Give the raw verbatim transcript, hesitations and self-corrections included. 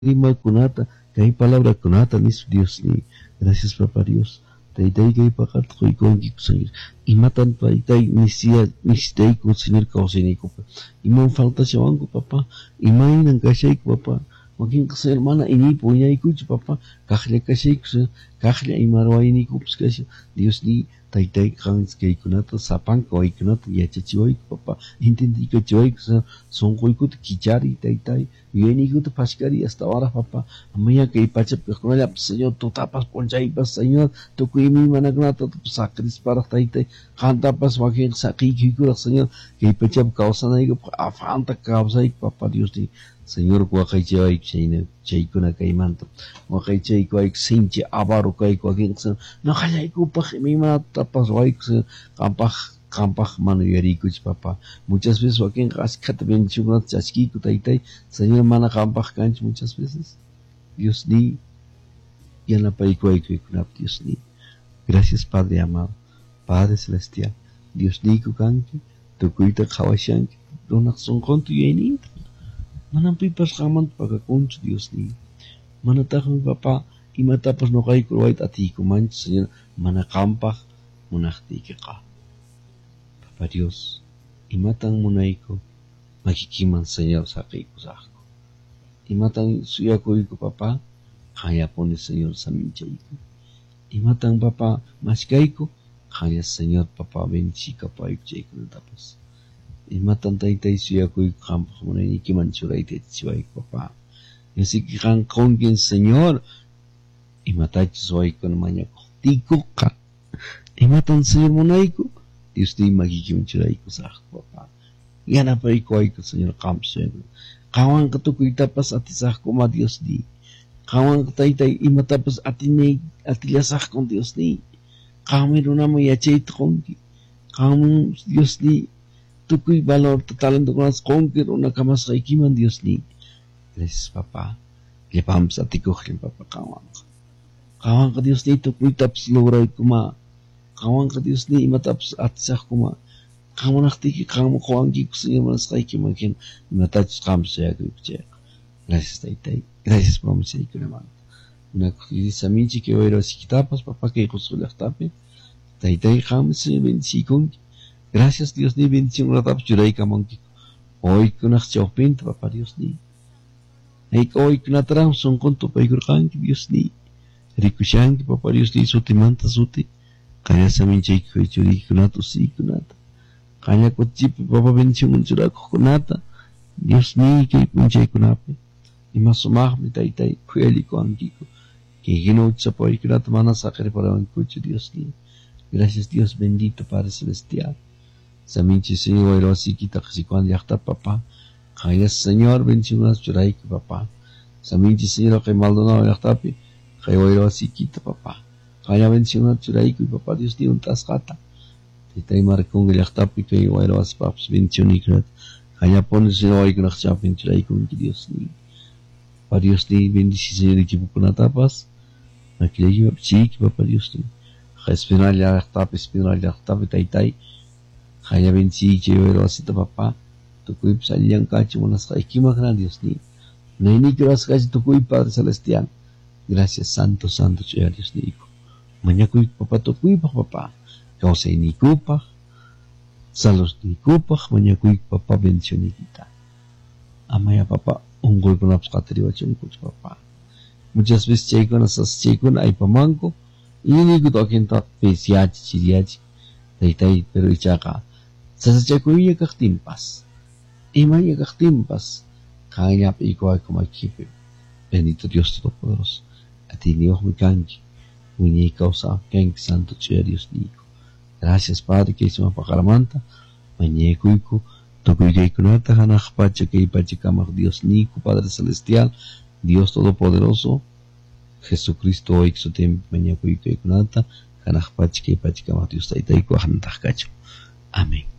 Rima kunata, que hay palabra kunata, nis Dios ni. Gracias, papá Dios. Taitai que hay pacat, hoy con Señor. Y matan taitai, nisia, nistei con Señor causenico. Y man falta chavanco, papá. Y mainan cacheco, papá. Makin que se hermana, y ni puña y cucho, papá. Cajle cacheco, cajle y marwa y ni cups cacho. Dios ni. Taitai kans que ikunata sapan ko ikunata yachachioi papá entendí que choi son koikut kichari taitai viene ikut paskari hasta ahora papá amaya que pacha pejonala señor tu tapas ponchai pas señor tu kuimi managnata tu sacris para taitai canta pas wakin saki kikura señor que pacha causa na iku afanta causa ik papá Dios di Señor wakai chai chine chai kuna kai manto wakai chai ko ik sinche abaru kai ko akin no kaya iku pa mi ma tapas waik kampah kampah manu yarikuch papá muchas veces wakin raskat benchunat chaski kutaitai Señor mana kampah kanch muchas veces Dios ni yana pai ko ik kunap Dios ni gracias Padre amado Padre celestial Dios ni ku kanki tu kuita khawashanki donak son kontu yeni manampi pas kaman pagkakunch Dios ni manatahon papá y matapas no kay kuwait ati kumanch Señor manakampah munahti ka Papá Dios y matan munaiko makikiman Señor sa kay kusako y matan suyako iko papá kaya pone Señor sa minchayko y matan papá maskayko kaya Señor papá benchika pa ikchayko na tapos y matan taytay suyako iko kampah munay ikiman churay tetchiway papá y así que kan kongin Señor y matach soy con mañako tiko ka y matan Señor munayko Dios ni magikim churay ko sa papá yan apa iko ay ko Señor kamsen kawan katukoy tapas ati sa ko ma Dios di kawan kataytay y matapas ati ne ati lasak kon Dios ni kami runa mo yachay tkongi kami Dios ni tukoy valor totalan to nas kongi runa kamas kay kiman Dios ni gracias papá lepam sa tikohin papá kawan kawan ka Dios ni tukoy taps luray kuma kawan ka Dios ni imataps at sa kuma kawan nakti ki kawan kawan ki kusinya manas kay kimakin imatach kam sa yago ikchek gracias taytay gracias por mi sey kunaman una kisa minchi que oiro si kitapas papá que kusulak tape taytay kam sa bensikon gracias Dios ni bendición la taps juray kamonki hoy kunak chopin papá Dios ni ay hoy kunatram son konto paikurkan Dios ni rikushanki papá Dios ni sutimanta suti kaya sa minchi ko churi kunato si kunata kaya ko chip papá bendición unchura ko kunata Dios ni que minchi kunape y masumah mi taytay kueli ko angiko que gino sa po kunata mana sakre para un kuchu Dios ni gracias Dios bendito Padre celestial sa minchi si oiro si kita kasi kuan yakta papá kaya Señor bendición as churay ko papá sa minchi Señor kay Maldonado yaktapi kaya oiro si kita papá kaya bendición as churay ko papá Dios ni untas kata titay markong yaktapi kay oiro as paps bendición ikrat kaya pon Señor ay kunak chapin churay ko Dios ni pa Dios ni bendici Señor equipo kunatapas nakilay chik papá Dios ni kaya espinal yaktapi espinal yaktapi taytay kaya bendici kay oiro asita papá tukoy psaliang kachi monas kay kimakna Dios ni naini kiras kachi tukoy Padre celestial gracias santo santo chuya Dios ni ko manyakoy papá tukoy pa papá kausay ni kupah salos ni kupah manyakoy papá bendición ni kita amaya papá unggol ko naps katriwa chun ko papá muchas veces chayko nasas chayko na ay pamangko ini ko to akinta pesiachi chiriachi taytay pero ichaka sasa chayko iya kaktimpas imaya kaktimpas kaya pa ikaw ay kumakipi bendito Dios Todopoderoso at iniwak mi kanji unya ikaw sa aking santo chuya Dios niko gracias Padre que isuma pakaramanta manyeko ko tukoy kay kunata hanak pacha kay pacha kamak Dios niko Padre celestial Dios Todopoderoso Jesucristo hoy exotem manyeko kay kunata hanak pacha kay pacha kamak Dios taytay ko hantak kacho amen